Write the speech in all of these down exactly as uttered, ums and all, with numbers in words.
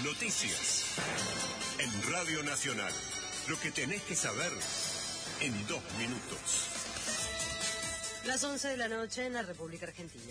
Noticias en Radio Nacional. Lo que tenés que saber en dos minutos. Las once de la noche en la República Argentina.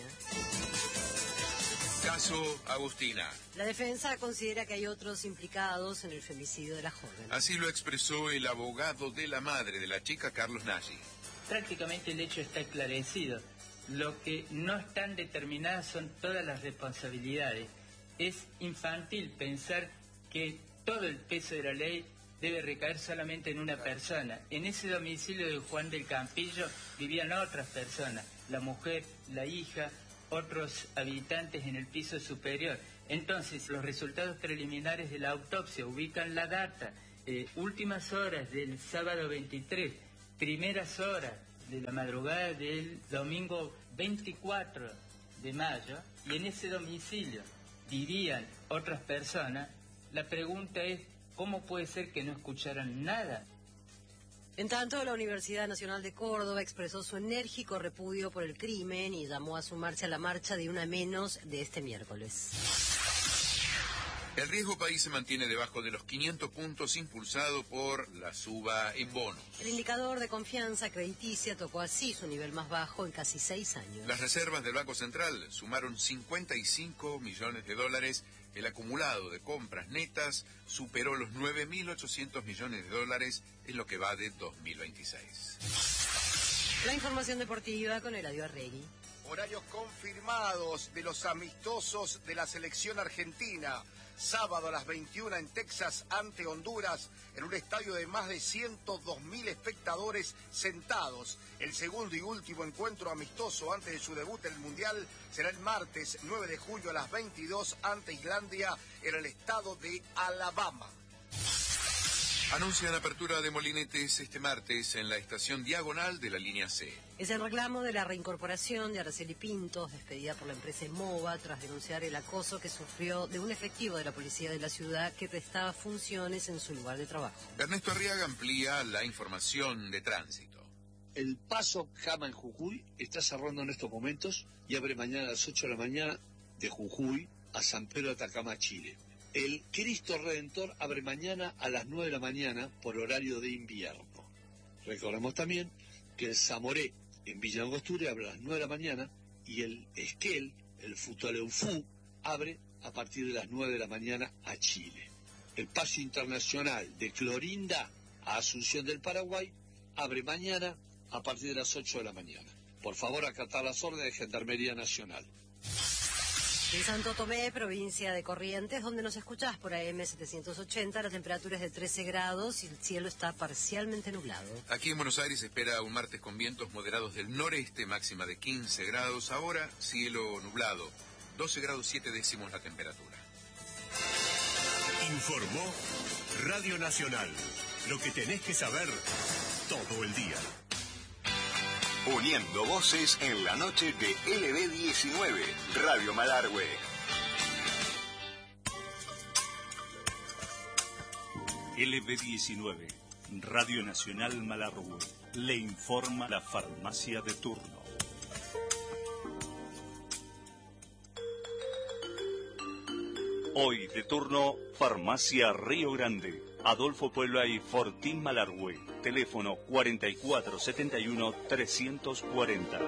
Caso Agustina. La defensa considera que hay otros implicados en el femicidio de la joven. Así lo expresó el abogado de la madre de la chica, Carlos Nagy. Prácticamente el hecho está esclarecido. Lo que no están determinadas son todas las responsabilidades. Es infantil pensar que todo el peso de la ley debe recaer solamente en una persona. En ese domicilio de Juan del Campillo vivían otras personas, la mujer, la hija, otros habitantes en el piso superior. Entonces, los resultados preliminares de la autopsia ubican la data, eh, últimas horas del sábado veintitrés, primeras horas de la madrugada del domingo veinticuatro de mayo, y en ese domicilio vivían otras personas. La pregunta es, ¿cómo puede ser que no escucharan nada? En tanto, la Universidad Nacional de Córdoba expresó su enérgico repudio por el crimen y llamó a sumarse a la marcha de una menos de este miércoles. El riesgo país se mantiene debajo de los quinientos puntos, impulsado por la suba en bonos. El indicador de confianza crediticia tocó así su nivel más bajo en casi seis años. Las reservas del Banco Central sumaron cincuenta y cinco millones de dólares. El acumulado de compras netas superó los nueve mil ochocientos millones de dólares en lo que va de dos mil veintiséis. La información deportiva con Eladio Arregui. Horarios confirmados de los amistosos de la selección argentina. Sábado a las veintiuna en Texas ante Honduras, en un estadio de más de ciento dos mil espectadores sentados. El segundo y último encuentro amistoso antes de su debut en el Mundial será el martes nueve de julio a las veintidós ante Islandia en el estado de Alabama. Anuncian apertura de molinetes este martes en la estación diagonal de la línea C. Es el reclamo de la reincorporación de Araceli Pintos, despedida por la empresa Emova, tras denunciar el acoso que sufrió de un efectivo de la policía de la ciudad que prestaba funciones en su lugar de trabajo. Ernesto Arriaga amplía la información de tránsito. El paso Jama en Jujuy está cerrando en estos momentos y abre mañana a las ocho de la mañana de Jujuy a San Pedro de Atacama, Chile. El Cristo Redentor abre mañana a las nueve de la mañana por horario de invierno. Recordemos también que el Zamoré en Villa Angostura abre a las nueve de la mañana y el Esquel, el Futaleufú, abre a partir de las nueve de la mañana a Chile. El paso internacional de Clorinda a Asunción del Paraguay abre mañana a partir de las ocho de la mañana. Por favor, acatar las órdenes de Gendarmería Nacional. En Santo Tomé, provincia de Corrientes, donde nos escuchás por A M setecientos ochenta, la temperatura es de trece grados y el cielo está parcialmente nublado. Aquí en Buenos Aires se espera un martes con vientos moderados del noreste, máxima de quince grados. Ahora, cielo nublado, doce grados siete décimos la temperatura. Informó Radio Nacional. Lo que tenés que saber todo el día. Uniendo voces en la noche de L B diecinueve, Radio Malargüe. L B diecinueve, Radio Nacional Malargüe. Le informa la farmacia de turno. Hoy de turno, Farmacia Río Grande. Adolfo Puebla y Fortín Malargüe. Teléfono cuarenta y cuatro setenta y uno trescientos cuarenta.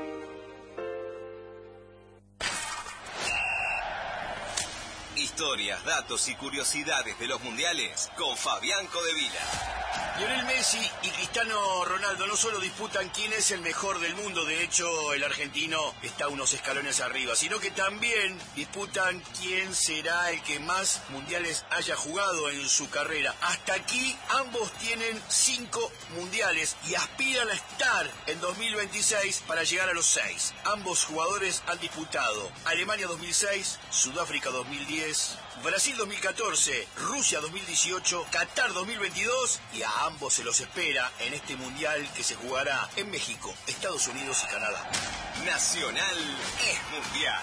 Historias, datos y curiosidades de los mundiales con Fabián Codevila. Lionel Messi y Cristiano Ronaldo no solo disputan quién es el mejor del mundo, de hecho el argentino está unos escalones arriba, sino que también disputan quién será el que más mundiales haya jugado en su carrera. Hasta aquí ambos tienen cinco mundiales y aspiran a estar en dos mil veintiséis para llegar a los seis. Ambos jugadores han disputado Alemania dos mil seis, Sudáfrica dos mil diez, Brasil dos mil catorce, Rusia dos mil dieciocho, Qatar dos mil veintidós y a ambos se los espera en este mundial que se jugará en México, Estados Unidos y Canadá. Nacional es mundial.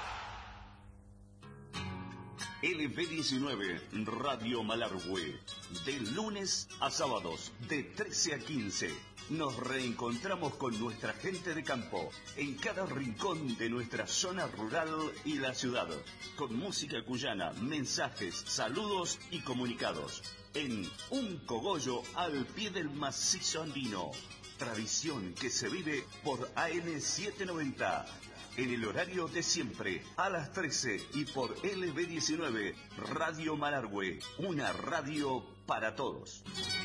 L B diecinueve, Radio Malargüe. De lunes a sábados, de trece a quince. nos reencontramos con nuestra gente de campo, en cada rincón de nuestra zona rural y la ciudad, con música cuyana, mensajes, saludos y comunicados, en Un Cogollo al pie del macizo andino, tradición que se vive por A M setecientos noventa, en el horario de siempre, a las trece y por L B diecinueve, Radio Malargüe, una radio para todos.